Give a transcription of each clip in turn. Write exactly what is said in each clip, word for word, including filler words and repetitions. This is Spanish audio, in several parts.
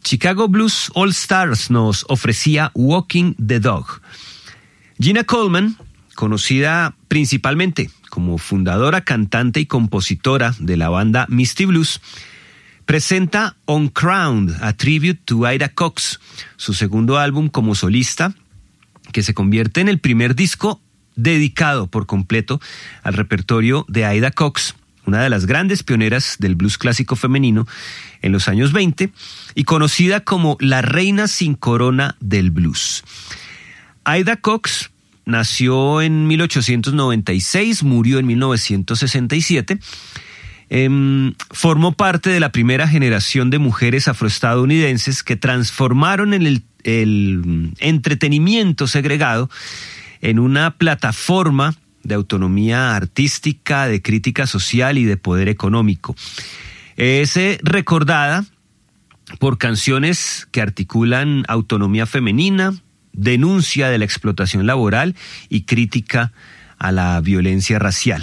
Chicago Blues All Stars nos ofrecía Walking the Dog. Gina Coleman, conocida principalmente como fundadora, cantante y compositora de la banda Misty Blues, presenta Uncrowned, a tribute to Ida Cox, su segundo álbum como solista, que se convierte en el primer disco dedicado por completo al repertorio de Ida Cox, una de las grandes pioneras del blues clásico femenino en los años veinte y conocida como la reina sin corona del blues. Ida Cox nació en mil ochocientos noventa y seis, murió en mil novecientos sesenta y siete. Eh, formó parte de la primera generación de mujeres afroestadounidenses que transformaron en el, el entretenimiento segregado en una plataforma de autonomía artística, de crítica social y de poder económico. Es eh, recordada por canciones que articulan autonomía femenina, denuncia de la explotación laboral y crítica a la violencia racial.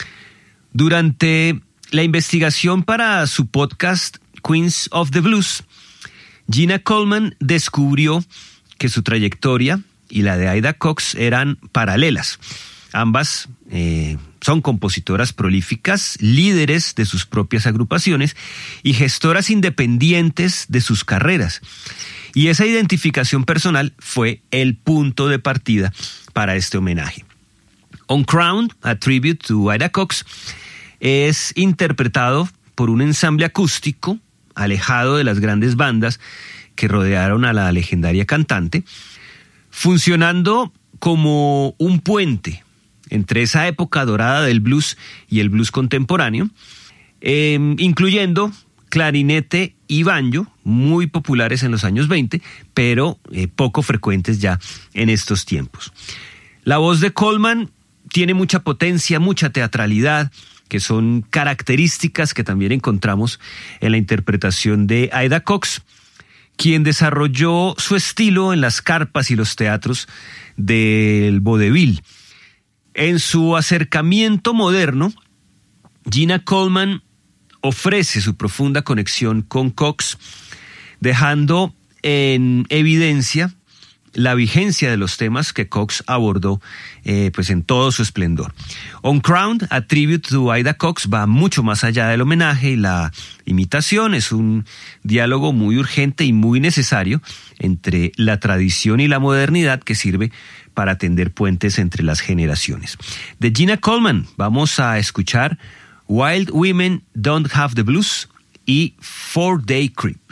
Durante la investigación para su podcast Queens of the Blues, Gina Coleman descubrió que su trayectoria y la de Ida Cox eran paralelas. Ambas eh, son compositoras prolíficas, líderes de sus propias agrupaciones y gestoras independientes de sus carreras. Y esa identificación personal fue el punto de partida para este homenaje. Uncrowned, a tribute to Ida Cox, es interpretado por un ensamble acústico alejado de las grandes bandas que rodearon a la legendaria cantante, funcionando como un puente entre esa época dorada del blues y el blues contemporáneo, eh, incluyendo clarinete y banjo, muy populares en los años veinte, pero eh, poco frecuentes ya en estos tiempos. La voz de Coleman tiene mucha potencia, mucha teatralidad, que son características que también encontramos en la interpretación de Ida Cox, quien desarrolló su estilo en las carpas y los teatros del vodevil. En su acercamiento moderno, Gina Coleman ofrece su profunda conexión con Cox, dejando en evidencia la vigencia de los temas que Cox abordó eh, pues en todo su esplendor. Uncrowned, a tribute to Ida Cox, va mucho más allá del homenaje y la imitación. Es un diálogo muy urgente y muy necesario entre la tradición y la modernidad que sirve para tender puentes entre las generaciones. De Gina Coleman vamos a escuchar Wild Women Don't Have the Blues y Four Day Creep.